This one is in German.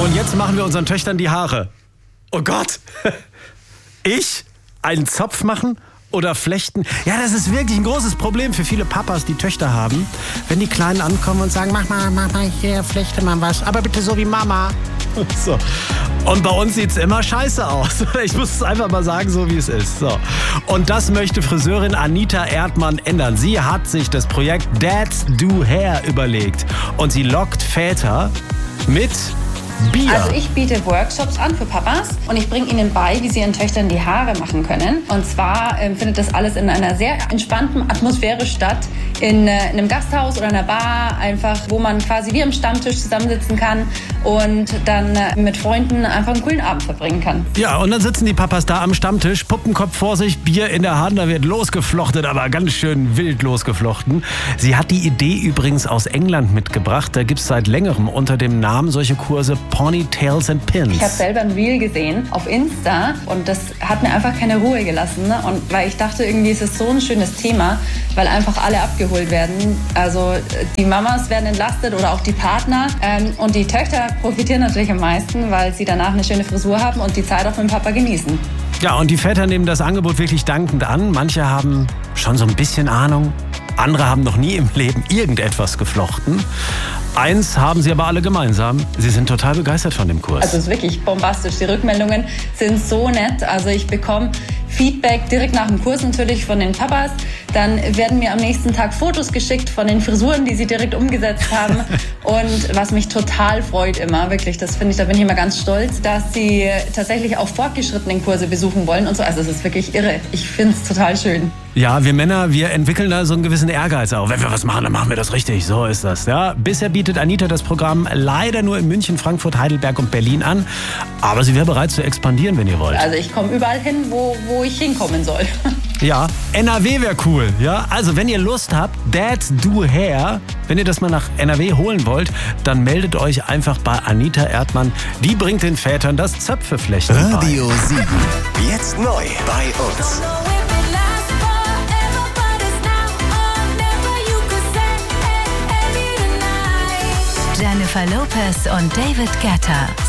Und jetzt machen wir unseren Töchtern die Haare. Oh Gott! Ich? Einen Zopf machen? Oder flechten? Ja, das ist wirklich ein großes Problem für viele Papas, die Töchter haben. Wenn die Kleinen ankommen und sagen, mach mal hier, flechte mal was. Aber bitte so wie Mama. So. Und bei uns sieht's immer scheiße aus. Ich muss es einfach mal sagen, so wie es ist. So. Und das möchte Friseurin Anita Erdmann ändern. Sie hat sich das Projekt Dads Do Hair überlegt. Und sie lockt Väter mit Bier. Also ich biete Workshops an für Papas und ich bringe ihnen bei, wie sie ihren Töchtern die Haare machen können. Und zwar findet das alles in einer sehr entspannten Atmosphäre statt. In einem Gasthaus oder einer Bar, einfach, wo man quasi wie am Stammtisch zusammensitzen kann und dann mit Freunden einfach einen coolen Abend verbringen kann. Ja, und dann sitzen die Papas da am Stammtisch, Puppenkopf vor sich, Bier in der Hand, da wird losgeflochten, aber ganz schön wild losgeflochten. Sie hat die Idee übrigens aus England mitgebracht. Da gibt es seit längerem unter dem Namen solche Kurse Ponytails and Pins. Ich habe selber ein Reel gesehen auf Insta und das hat mir einfach keine Ruhe gelassen. Ne? Und weil ich dachte, irgendwie ist es so ein schönes Thema, weil einfach alle abgeholt werden. Also die Mamas werden entlastet oder auch die Partner. Und die Töchter profitieren natürlich am meisten, weil sie danach eine schöne Frisur haben und die Zeit auch mit dem Papa genießen. Ja, und die Väter nehmen das Angebot wirklich dankend an. Manche haben schon so ein bisschen Ahnung. Andere haben noch nie im Leben irgendetwas geflochten. Eins haben sie aber alle gemeinsam. Sie sind total begeistert von dem Kurs. Also es ist wirklich bombastisch. Die Rückmeldungen sind so nett. Also ich bekomme Feedback direkt nach dem Kurs natürlich von den Papas. Dann werden mir am nächsten Tag Fotos geschickt von den Frisuren, die sie direkt umgesetzt haben. Und was mich total freut immer, wirklich, das finde ich, da bin ich immer ganz stolz, dass sie tatsächlich auch fortgeschrittenen Kurse besuchen wollen und so. Also es ist wirklich irre. Ich finde es total schön. Ja, wir Männer, wir entwickeln da so einen gewissen Ehrgeiz auch. Wenn wir was machen, dann machen wir das richtig. So ist das. Ja, bisher bietet Anita das Programm leider nur in München, Frankfurt, Heidelberg und Berlin an. Aber sie wäre bereit zu expandieren, wenn ihr wollt. Also ich komme überall hin, wo ich hinkommen soll. Ja, NRW wäre cool. Ja, also wenn ihr Lust habt, Dads Do Hair, wenn ihr das mal nach NRW holen wollt, dann meldet euch einfach bei Anita Erdmann. Die bringt den Vätern das Zöpfeflechten bei. Radio 7. Jetzt neu bei uns. Jennifer Lopez und David Guetta.